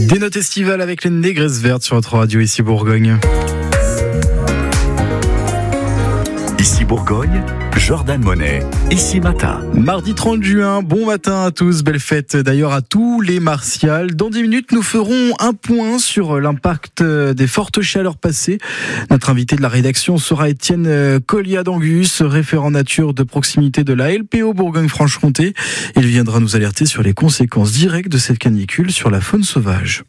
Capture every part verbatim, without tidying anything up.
Des notes estivales avec les négresses vertes sur notre radio ici Bourgogne. Ici Bourgogne, Jordan Monet, ici matin. Mardi trente juin, bon matin à tous, belle fête d'ailleurs à tous les martials. Dans dix minutes, nous ferons un point sur l'impact des fortes chaleurs passées. Notre invité de la rédaction sera Étienne Colliat-d'Angus, référent nature de proximité de la L P O Bourgogne-Franche-Comté. Il viendra nous alerter sur les conséquences directes de cette canicule sur la faune sauvage.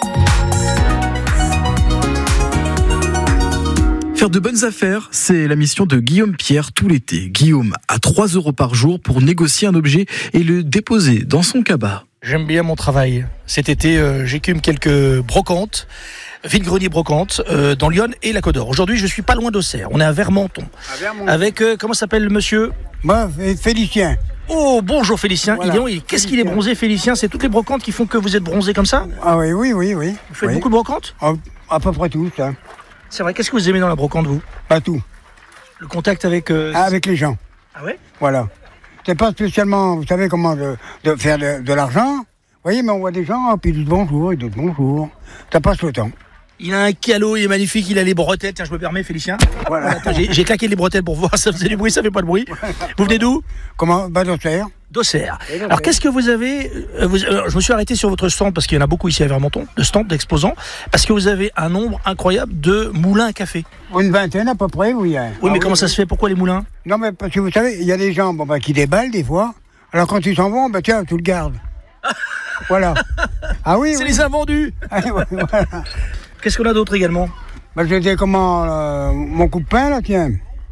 Faire de bonnes affaires, c'est la mission de Guillaume Pierre tout l'été. Guillaume a trois euros par jour pour négocier un objet et le déposer dans son cabas. J'aime bien mon travail. Cet été, euh, j'écume quelques brocantes, vide-grenier brocantes, euh, dans Lyon et la Côte d'Or. Aujourd'hui, je suis pas loin d'Auxerre. On est à Vermenton. À Vermenton. Avec, euh, comment s'appelle le monsieur ? Moi, Félicien. Oh, bonjour Félicien. Voilà. Il est, qu'est-ce qu'il est bronzé, Félicien ? C'est toutes les brocantes qui font que vous êtes bronzé comme ça ? Ah oui, oui, oui, oui. Vous faites oui. beaucoup de brocantes ? À, à peu près tout, ça. C'est vrai, qu'est-ce que vous aimez dans la brocante, vous ? Pas tout. Le contact avec... Euh... Ah, avec les gens. Ah ouais ? Voilà. C'est pas spécialement, vous savez comment de, de faire de, de l'argent. Vous voyez, mais on voit des gens, puis ils disent bonjour, ils disent bonjour. Ça passe le temps. Il a un calot, il est magnifique, il a les bretelles. Tiens, je me permets, Félicien. Voilà. Attends, j'ai, j'ai claqué les bretelles pour voir, ça faisait du bruit, ça fait pas de bruit. Vous venez d'où ? Comment ? Bah, d'Auxerre. D'Auxerre. Alors, qu'est-ce que vous avez euh, vous, alors, je me suis arrêté sur votre stand, parce qu'il y en a beaucoup ici à Vermenton, de stands d'exposants, parce que vous avez un nombre incroyable de moulins à café. Une vingtaine à peu près, oui. Oui, ah, mais oui, comment oui. ça se fait ? Pourquoi les moulins ? Non, mais parce que vous savez, il y a des gens bon, bah, qui déballent des fois. Alors, quand ils s'en vont, bah, tiens, tu le gardes. Voilà. Ah oui, C'est oui. les invendus. Ah, voilà. Qu'est-ce qu'on a d'autre également ? Bah, j'ai comment, euh, mon coup de pain, là, tiens.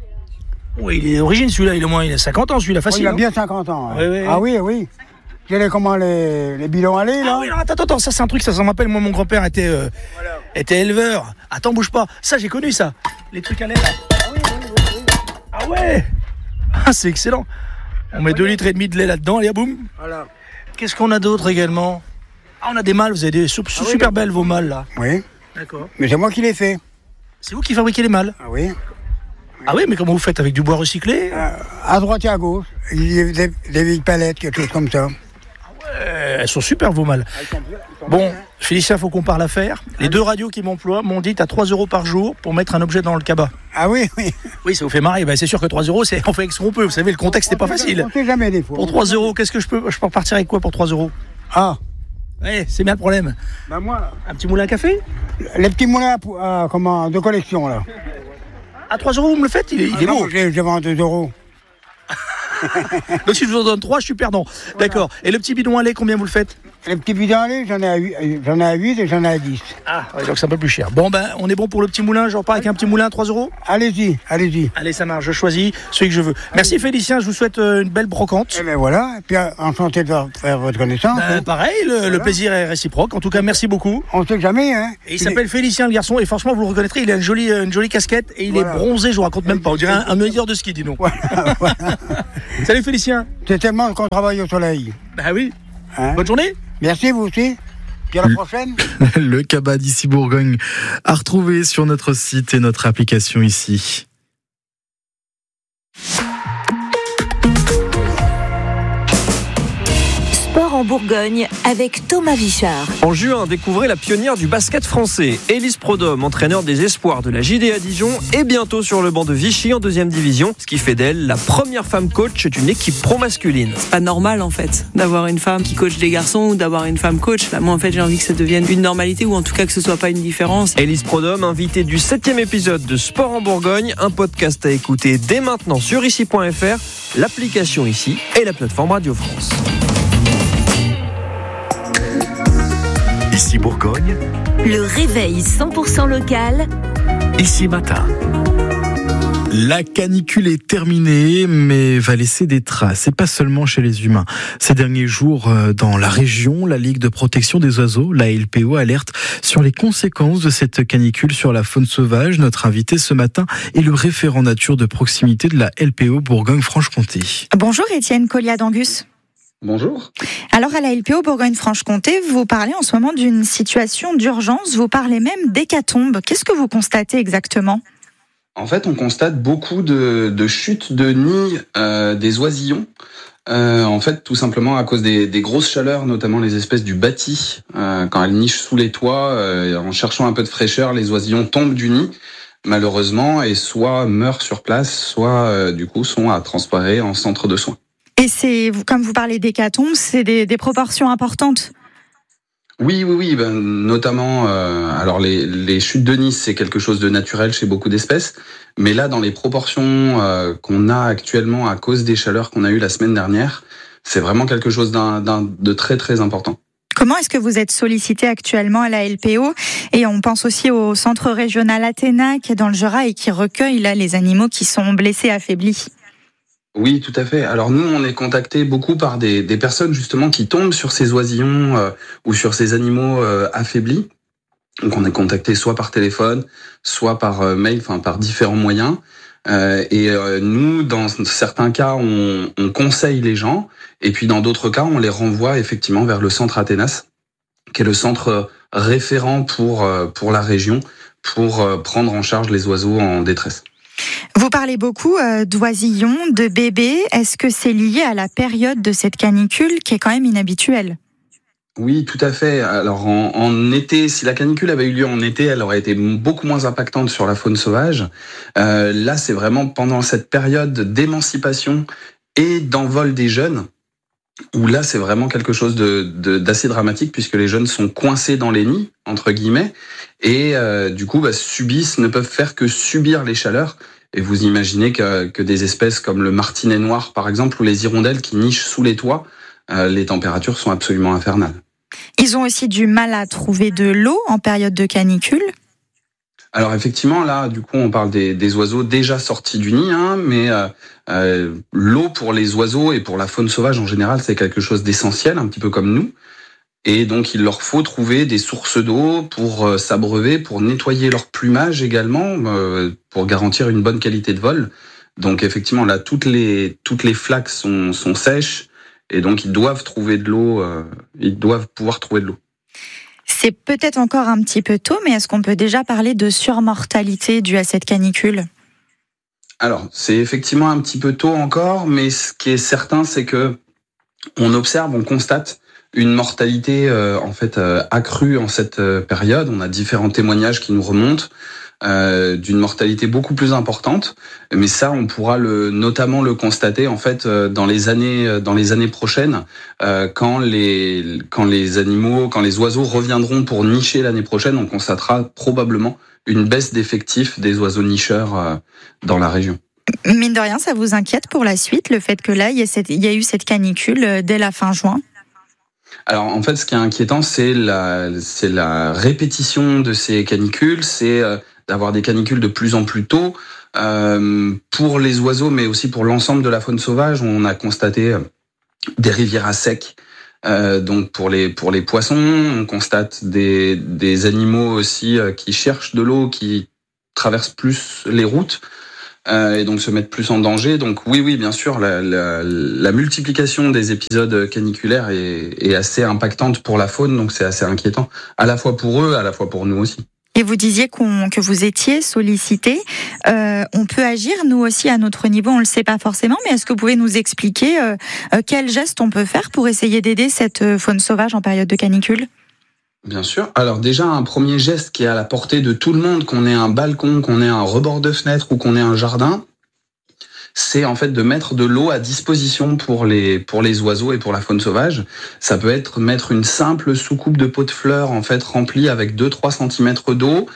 Oui, il est d'origine celui-là, il est au moins il a cinquante ans celui-là, Oh, facile. il a non bien cinquante ans. hein. Oui, oui, oui. Ah oui, oui. J'ai les, comment, les, les bidons allés, là. Ah oui, non, attends, attends, ça c'est un truc, ça, ça me rappelle, moi mon grand-père était, euh, Voilà. était éleveur. Attends, bouge pas, ça j'ai connu ça. Les trucs à lait là. Ah oui, oui, oui, oui. Ah ouais. Ah c'est excellent. On met deux litres et demi de lait là-dedans, allez, boum. Voilà. Qu'est-ce qu'on a d'autre également ? Ah, on a des mâles, vous avez des sou- Ah oui, super oui. belles vos mâles là. Oui, D'accord. mais c'est moi qui l'ai fait. C'est vous qui fabriquez les mâles ? Ah oui. Ah oui, mais comment vous faites ? Avec du bois recyclé ? Euh, à droite et à gauche. Il y a des, des vieilles palettes, quelque chose comme ça. Euh, elles sont super vos mâles. Bon, Félicien, faut qu'on parle affaires. Les deux radios qui m'emploient m'ont dit t'as trois euros par jour pour mettre un objet dans le cabas. Ah oui, oui. Oui, ça vous fait marrer. Ben, c'est sûr que trois euros, c'est on fait avec ce qu'on peut. Vous savez, le contexte n'est pas facile. On sait jamais des fois. Pour trois euros, qu'est-ce que je peux Je peux repartir avec quoi pour trois euros ? Ah, Ouais, c'est bien le problème. ben moi, Un petit moulin à café ? les petits moulins pour- euh, comment, de collection, là. À trois euros, vous me le faites ? Il est, il est Ah non, beau. je, je vends deux euros. Donc si je vous en donne trois, je suis perdant. D'accord. Et le petit bidon à lait, combien vous le faites ? Les petits bidons allés, j'en ai à huit, j'en ai à huit et j'en ai à dix. Ah, ouais, donc c'est un peu plus cher. Bon, ben, on est bon pour le petit moulin. Je repars avec un petit moulin à trois euros ? Allez-y, allez-y. Allez, ça marche. Je choisis celui que je veux. Merci Félicien. Je vous souhaite euh, une belle brocante. Et ben voilà, et puis euh, enchanté de faire- faire votre connaissance. Ben, hein. pareil, le, le plaisir est réciproque. En tout cas, merci beaucoup. On sait jamais, hein. Et il s'appelle Félicien, le garçon, et franchement, vous le reconnaîtrez, il a une jolie, une jolie casquette et il Voilà. est bronzé, je vous raconte même pas. On dirait un, un meilleur de ski, dis donc. Voilà, voilà. Salut Félicien. C'est tellement qu'on travaille au soleil. Bah oui. Hein. Bonne journée. Merci, vous aussi. Puis à la prochaine. Le cabas d'ici Bourgogne à retrouver sur notre site et notre application ici. Sport en Bourgogne avec Thomas Vichard. En juin, découvrez la pionnière du basket français. Élise Prodhomme, entraîneur des espoirs de la J D A Dijon, est bientôt sur le banc de Vichy en deuxième division, ce qui fait d'elle la première femme coach d'une équipe pro masculine. C'est pas normal en fait d'avoir une femme qui coach des garçons ou d'avoir une femme coach. Là, moi en fait j'ai envie que ça devienne une normalité ou en tout cas que ce soit pas une différence. Élise Prodhomme, invitée du septième épisode de Sport en Bourgogne, un podcast à écouter dès maintenant sur ici point f r, l'application Ici et la plateforme Radio France. Ici Bourgogne, Le réveil cent pour cent local. ici matin. La canicule est terminée, mais va laisser des traces, et pas seulement chez les humains. Ces derniers jours, dans la région, la Ligue de protection des oiseaux, la L P O, alerte sur les conséquences de cette canicule sur la faune sauvage. Notre invité ce matin est le référent nature de proximité de la L P O Bourgogne-Franche-Comté. Bonjour Étienne Colliat-d'Angus. Bonjour. Alors à la L P O Bourgogne-Franche-Comté, vous parlez en ce moment d'une situation d'urgence, vous parlez même d'hécatombe. Qu'est-ce que vous constatez exactement ? En fait, on constate beaucoup de, de chutes de nids euh, des oisillons. Euh, en fait, tout simplement à cause des, des grosses chaleurs, notamment les espèces du bâti. Euh, quand elles nichent sous les toits, euh, en cherchant un peu de fraîcheur, les oisillons tombent du nid, malheureusement, et soit meurent sur place, soit euh, du coup sont à transférer en centre de soins. Et c'est, comme vous parlez d'hécatombes, c'est des, des proportions importantes. Oui, oui, oui, ben, notamment, euh, alors les, les chutes de nids, c'est quelque chose de naturel chez beaucoup d'espèces, mais là, dans les proportions euh, qu'on a actuellement à cause des chaleurs qu'on a eues la semaine dernière, c'est vraiment quelque chose d'un, d'un, de très, très important. Comment est-ce que vous êtes sollicité actuellement à la L P O ? Et on pense aussi au centre régional Athéna, qui est dans le Jura et qui recueille là les animaux qui sont blessés, affaiblis. Oui, tout à fait. Alors nous, on est contacté beaucoup par des, des personnes justement qui tombent sur ces oisillons euh, ou sur ces animaux euh, affaiblis. Donc on est contacté soit par téléphone, soit par euh, mail, enfin par différents moyens. Euh, et euh, nous, dans certains cas, on, on conseille les gens, et puis dans d'autres cas, on les renvoie effectivement vers le centre Athénas, qui est le centre référent pour euh, pour la région, pour euh, prendre en charge les oiseaux en détresse. Vous parlez beaucoup euh, d'oisillons, de bébés. Est-ce que c'est lié à la période de cette canicule qui est quand même inhabituelle ? Oui, tout à fait. Alors en, en été, si la canicule avait eu lieu en été, elle aurait été beaucoup moins impactante sur la faune sauvage. Euh, là, c'est vraiment pendant cette période d'émancipation et d'envol des jeunes, où là, c'est vraiment quelque chose de, de, d'assez dramatique, puisque les jeunes sont coincés dans les nids, entre guillemets, et euh, du coup, bah, subissent, ne peuvent faire que subir les chaleurs. Et vous imaginez que, que des espèces comme le martinet noir, par exemple, ou les hirondelles qui nichent sous les toits, euh, les températures sont absolument infernales. Ils ont aussi du mal à trouver de l'eau en période de canicule. Alors effectivement, là, du coup, on parle des, des oiseaux déjà sortis du nid, hein, mais euh, euh, l'eau pour les oiseaux et pour la faune sauvage en général, c'est quelque chose d'essentiel, un petit peu comme nous. Et donc, il leur faut trouver des sources d'eau pour euh, s'abreuver, pour nettoyer leur plumage également, euh, pour garantir une bonne qualité de vol. Donc effectivement, là, toutes les toutes les flaques sont, sont sèches, et donc ils doivent trouver de l'eau, euh, ils doivent pouvoir trouver de l'eau. C'est peut-être encore un petit peu tôt, mais est-ce qu'on peut déjà parler de surmortalité due à cette canicule ? Alors, c'est effectivement un petit peu tôt encore, mais ce qui est certain, c'est que on observe, on constate une mortalité euh, en fait euh, accrue en cette euh, période. On a différents témoignages qui nous remontent euh, d'une mortalité beaucoup plus importante, mais ça, on pourra le notamment le constater en fait euh, dans les années euh, dans les années prochaines, euh, quand les quand les animaux, quand les oiseaux reviendront pour nicher l'année prochaine, on constatera probablement une baisse d'effectifs des oiseaux nicheurs euh, dans la région. Mine de rien, ça vous inquiète pour la suite, le fait que là, il y a, cette, il y a eu cette canicule dès la fin juin ? Alors en fait, ce qui est inquiétant, c'est la, c'est la répétition de ces canicules, c'est euh, d'avoir des canicules de plus en plus tôt. Euh, pour les oiseaux, mais aussi pour l'ensemble de la faune sauvage, on a constaté euh, des rivières à sec. Euh, donc pour les pour les poissons, on constate des des animaux aussi euh, qui cherchent de l'eau, qui traversent plus les routes. Euh, et donc se mettre plus en danger. Donc oui, oui, bien sûr, la, la, la multiplication des épisodes caniculaires est, est assez impactante pour la faune, donc c'est assez inquiétant, à la fois pour eux, à la fois pour nous aussi. Et vous disiez qu'on, que vous étiez sollicité. Euh, on peut agir, nous aussi, à notre niveau, on ne le sait pas forcément, mais est-ce que vous pouvez nous expliquer euh, euh, quels gestes on peut faire pour essayer d'aider cette faune sauvage en période de canicule ? Bien sûr. Alors déjà, un premier geste qui est à la portée de tout le monde, qu'on ait un balcon, qu'on ait un rebord de fenêtre ou qu'on ait un jardin, c'est en fait de mettre de l'eau à disposition pour les pour les oiseaux et pour la faune sauvage. Ça peut être mettre une simple soucoupe de pot de fleurs en fait remplie avec deux à trois centimètres d'eau,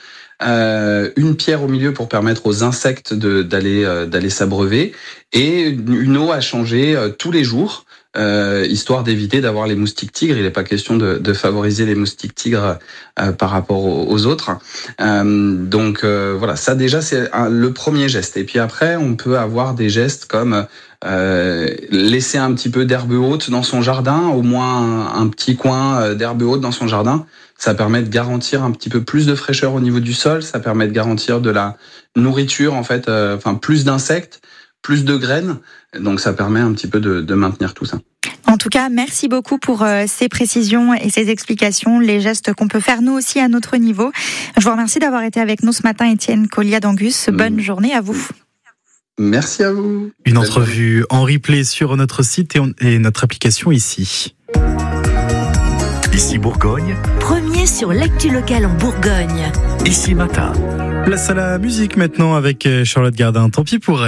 euh, une pierre au milieu pour permettre aux insectes de, d'aller euh, d'aller s'abreuver, et une eau à changer euh, tous les jours. Euh, histoire d'éviter d'avoir les moustiques tigres. Il n'est pas question de, de favoriser les moustiques tigres euh, par rapport aux, aux autres. Euh, donc euh, voilà, ça déjà c'est un, le premier geste. Et puis après, on peut avoir des gestes comme euh, laisser un petit peu d'herbe haute dans son jardin, au moins un, un petit coin d'herbe haute dans son jardin. Ça permet de garantir un petit peu plus de fraîcheur au niveau du sol. Ça permet de garantir de la nourriture, en fait, euh, enfin plus d'insectes. plus de graines. Donc ça permet un petit peu de, de maintenir tout ça. En tout cas, merci beaucoup pour euh, ces précisions et ces explications, les gestes qu'on peut faire nous aussi à notre niveau. Je vous remercie d'avoir été avec nous ce matin, Étienne Colliat-d'Angus. Bonne mmh. journée à vous. Merci à vous. Une entrevue en replay sur notre site et, on, et notre application ici. Ici Bourgogne. Premier sur l'actu locale en Bourgogne. Ici Matin. Place à la musique maintenant avec Charlotte Gardin. Tant pis pour elle.